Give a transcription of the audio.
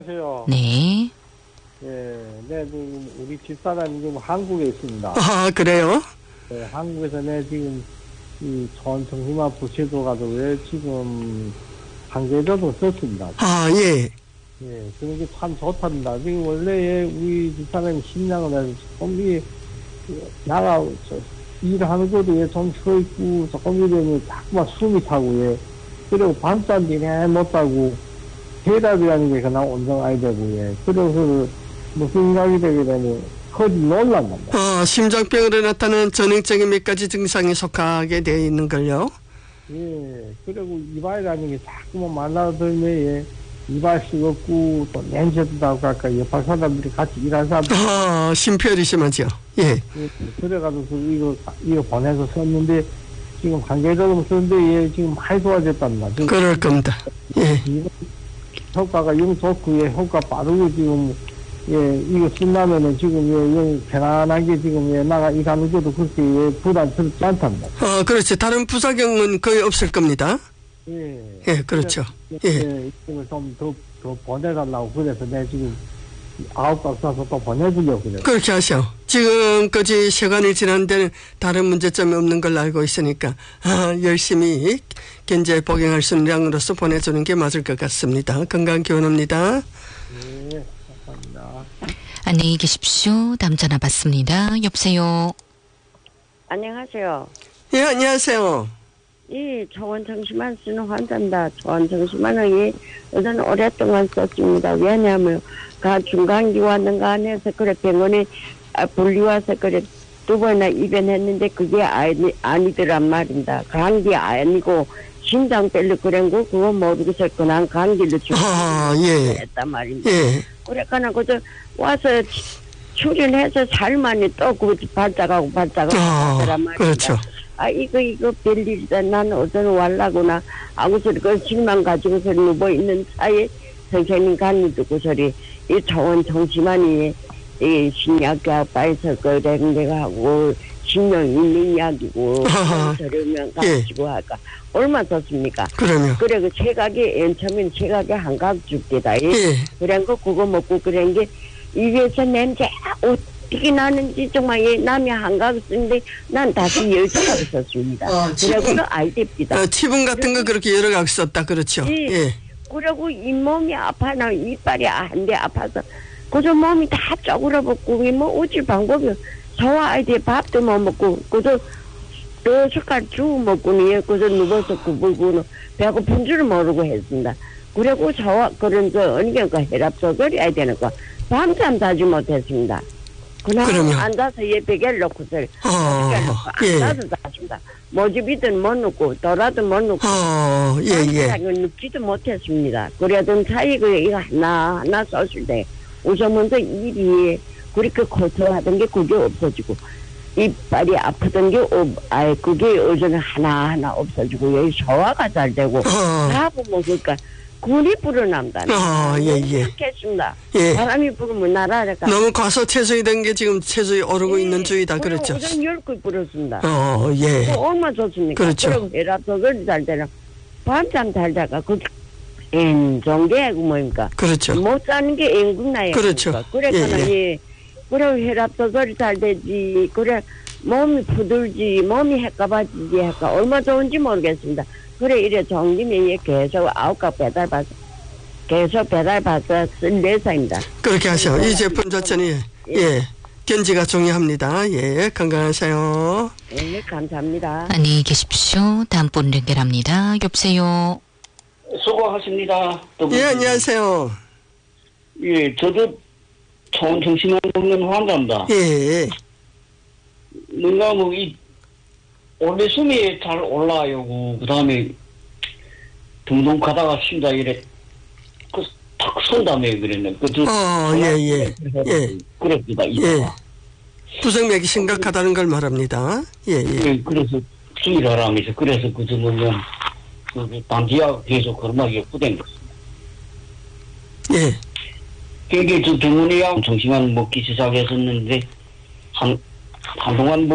안녕하세요. 네. 예, 네, 지금 우리 집사람이 지금 한국에 있습니다. 아, 그래요? 네, 한국에서 내 지금 이 정신만 부채줘가지고 왜 지금 한계조도 썼습니다. 아, 예. 예, 그런 게 참 좋답니다. 지금 원래 우리 집사람이 신랑을 해서 조금 나가 일하는 것도 좀 서 있고 조금 이러면 자꾸만 숨이 차고 예. 그리고 밤잠 이내 못 자고 해답이라는 게 그냥 온정아야 되고 예. 그래서 무슨 생각이 되게 되면 거짓 놀란답니다. 심장병으로 나타나는 전형적인 몇 가지 증상에 속하게 되어 있는 걸요? 예, 그리고 이발이라는 게 자꾸만 만나들면 예. 이발 씹었고 또 냄새도 나고 아까 옆에 사람들이 같이 일하는 사람들 심혈이 심하죠. 예. 예, 그래가지고 이거 보내서 썼는데 지금 관계적으로 썼는데 예, 지금 많이 좋아졌답니다. 그럴 겁니다. 예. 효과가 영 좋고 예, 효과 빠르고 지금 예, 이거 쓴다면은 지금 예, 영 편안하게 지금 예, 나가 일하는 것도 그렇게 예, 부담스럽지 않답니다. 그렇죠. 다른 부작용은 거의 없을 겁니다. 예. 예, 그렇죠. 예. 이걸 좀 더 보내달라고 그래서 내가 지금 9박 사서 또 보내주려고 그래요. 그렇게 하셔. 지금까지 시간이 지난 데는 다른 문제점이 없는 걸로 알고 있으니까 열심히 견제 복용할 수 있는 양으로서 보내주는 게 맞을 것 같습니다. 건강 기원합니다. 네, 감사합니다. 안녕히 계십시오. 다음 전화 받습니다. 여보세요. 안녕하세요. 예, 안녕하세요. 이 초원정신만 쓰는 환자입니다. 초원정신만은 저는 오랫동안 썼습니다. 왜냐하면 중간기 왔는가 안에서 그래 병원에 분리와서 그래 2번이나 입원했는데 그게 아니더란 말입니다. 감기 아니고 심장 별로 그런 거 그거 모르고서 그냥 감기를 했단 말입니다. 예. 그러니까 그저 와서 출연해서 살만이 또 그 발작하고 하더란 말입니다. 그렇죠. 이거 별일이다. 나는 어떤 war라구나. 하고 소리, 그 실망 가지고 소리 누워있는 사이에 선생님 간이 듣고 소리, 이 초원 정치만이, 이 신약교 아빠에서 그런 데가 하고, 신명 있는 약이고, 저러면 가지고 할까. 얼마 좋습니까? 그러면. 그래, 그 체각이, 처음엔 체각이 한각 죽대다. 예. 그런 거 그거 먹고 그런 게, 입에서 냄새, 어떻게 나는지 정말 남이 한각 쓰는데 난 다시 열정하고 썼습니다. 그래고는 알됩니다. 치분 같은 거 그렇게 여러 각 썼다. 그렇죠. 예. 그리고 잇몸이 아파나 이빨이 한데 아파서 그저 몸이 다 쪼그라붙고 뭐 어찌 방법이 소화 아이들 밥도 못 먹고 그저 또 숟갈 죽 먹고는 그저 누워서 구불고는 배고픈 줄 모르고 했습니다. 그리고 소화 그런 어느 게 혈압 조절해야 되는 거 밤잠 자지 못했습니다. 그냥 앉아서 베개를 놓고서 앉아서 잤습니다. 모집이든 못 놓고 돌아도 못 놓고 눕지도 못했습니다. 그러던 사이 이거 하나 썼을 때 우선 먼저 입이 그렇게 고통하던 게 그게 없어지고 이빨이 아프던 게 그게 요즘에 하나하나 없어지고 여기 소화가 잘 되고 밥을 먹으니까 군이 불어난다. 좋겠습니다. 예. 바람이 불으면 날아가. 너무 과소체수이 된 게 지금 체수이 오르고 있는 주의다. 그렇죠. 우선 10개 불었습니다. 예. 얼마 좋습니까? 그렇죠. 그리고 혈압 조절이 잘 되나. 밤잠 잘 자가. 좋은 뭡니까? 그렇죠. 못 자는 게 앵국나요. 그렇죠. 그래서는 그래 혈압 조절이 잘 되지. 그래 몸이 부들지. 몸이 헷가봐지지. 얼마 좋은지 모르겠습니다. 그래, 이래 종김에 계속 9각 배달받아 쓴 대사입니다. 그렇게 하셔. 이 제품 자체는, 견지가 중요합니다. 예, 건강하세요. 네, 감사합니다. 안녕히 계십시오. 다음 분 연결합니다. 여보세요. 수고하십니다. 예, 안녕하세요. 예, 저도 초원 정신만 먹는 환자입니다. 예. 뭔가 원래 숨이 잘 올라요. 그 다음에 둥둥 가다가 쉰다 이래 탁 쏜 다음에 그랬네. 예. 그랬습니다. 부정맥이 심각하다는 걸 말합니다. 예. 그래서 숨이 잘 안 해서 그래서 그 정도면 단지약 계속 걸음하기가 부된 것입니다. 예. 그게 저 병원에 정신만 먹기 시작했었는데 한동안